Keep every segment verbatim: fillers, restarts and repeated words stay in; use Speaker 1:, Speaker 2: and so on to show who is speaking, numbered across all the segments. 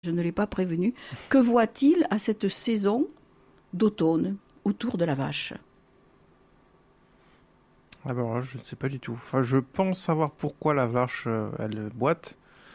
Speaker 1: Je ne l'ai pas prévenu. Que voit-il à cette saison d'automne autour de la vache?
Speaker 2: Alors là, je ne sais pas du tout. Enfin, je pense savoir pourquoi la vache, euh, elle boite,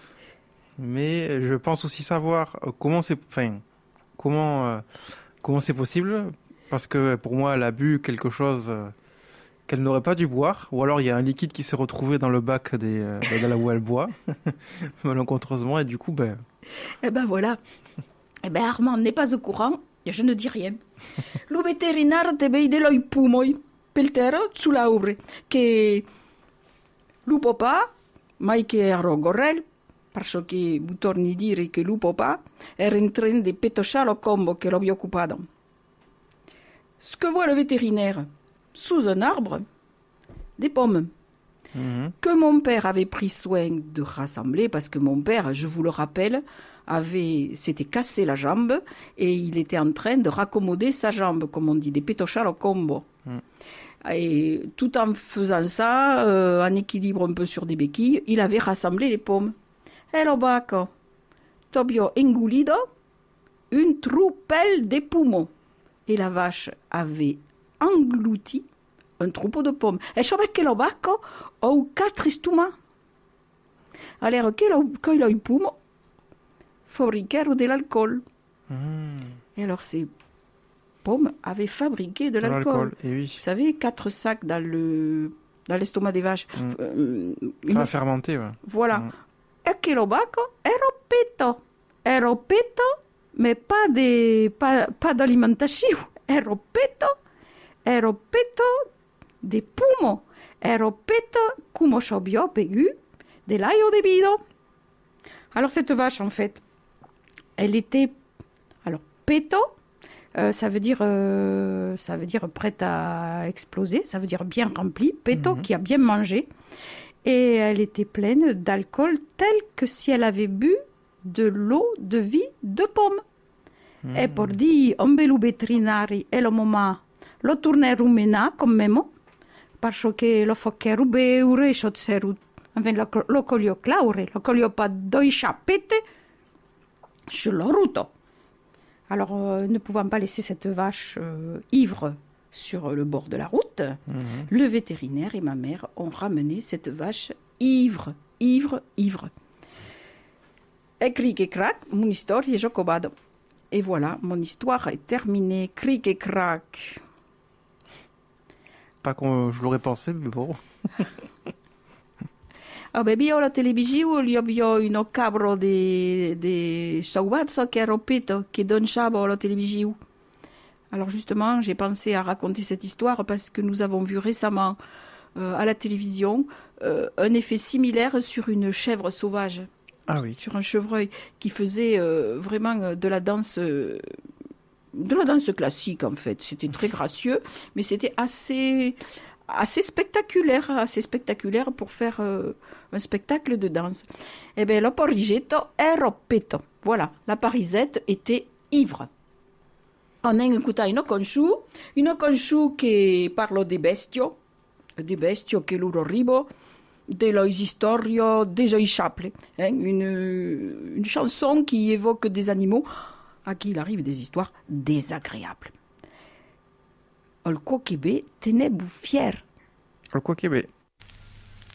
Speaker 2: mais je pense aussi savoir euh, comment c'est, enfin, comment, euh, comment c'est possible, parce que pour moi, elle a bu quelque chose euh, qu'elle n'aurait pas dû boire, ou alors il y a un liquide qui s'est retrouvé dans le bac des, euh, bah, de là où elle boit, malencontreusement, et du coup, ben.
Speaker 1: Eh ben voilà. Eh ben Armand n'est pas au courant, et je ne dis rien. Lo veterinario deve dello i pumoi, pel terra sull'aure, che lupo pa, mai che ero gorrel, perché che vi torni a dire che lupo pa era in train di petosciare lo combo che l'ho occupato. Ce que voit le vétérinaire sous un arbre, des pommes. Mmh. Que mon père avait pris soin de rassembler, parce que mon père, je vous le rappelle, avait s'était cassé la jambe et il était en train de raccommoder sa jambe, comme on dit, des petochal au combo. Mmh. Et tout en faisant ça, euh, en équilibre un peu sur des béquilles, il avait rassemblé les pommes. Et lo baco, tobio engoulido, une troupelle de poumons. Et la vache avait englouti un troupeau de pommes. E sapete che lo bacco ho quatre stomacs. Alors che lo, che lo i poumons fabriquèrent de l'alcool. Mmh. Et alors ces pommes avaient fabriqué de l'alcool. l'alcool.
Speaker 2: Et oui.
Speaker 1: Vous savez, quatre sacs dans le dans l'estomac des vaches.
Speaker 2: Mmh.
Speaker 1: Euh,
Speaker 2: Ça a fermenté, ouais.
Speaker 1: Voilà.
Speaker 2: Mmh.
Speaker 1: E che lo bacco ero peto. Ero peto, mais pas de pas, pas d'alimentation. Ero peto. Ero peto de poumons. Ero peto como sobio pegu de l'aio de bido. Alors cette vache, en fait, elle était, alors peto, euh, ça veut dire, euh, ça veut dire prête à exploser, ça veut dire bien remplie. Peto, mmh. qui a bien mangé, et elle était pleine d'alcool tel que si elle avait bu de l'eau de vie de pomme. Mmh. Et pour dire un bel veterinari e lo moment lo tourne rumena come memo, parce que lo focche rube ure shot serut. Enfin, lo, lo colio claure, lo colio pas doi chapete sur le ruto. Alors, euh, ne pouvant pas laisser cette vache euh, ivre sur le bord de la route, mmh. le vétérinaire et ma mère ont ramené cette vache ivre, ivre, ivre. Et cric et crac, mon histoire est jocobado. Et voilà, mon histoire est terminée. Cric et crac.
Speaker 2: Pas que je l'aurais pensé, mais bon.
Speaker 1: Oh, ben, io la televisione, io ho un cabro di, di Sauvazzo che ero pito, che don Chabo la televisione. Alors justement, j'ai pensé à raconter cette histoire parce que nous avons vu récemment euh, à la télévision euh, un effet similaire sur une chèvre sauvage.
Speaker 2: Ah oui.
Speaker 1: Sur un chevreuil qui faisait euh, vraiment de la danse... Euh, de la danse classique, en fait. C'était très gracieux, mais c'était assez, assez spectaculaire, assez spectaculaire pour faire euh, un spectacle de danse. Eh bien, le porigetto ero peto. Voilà, la parisette était ivre. On a écouté une conchou, une conchou qui parle des bestiaux, des bestiaux che loro ribo, dello istorio, des chaple, hein, une, une chanson qui évoque des animaux à qui il arrive des histoires désagréables. Al quoquebe tenez-vous fier.
Speaker 2: Al quoquebe.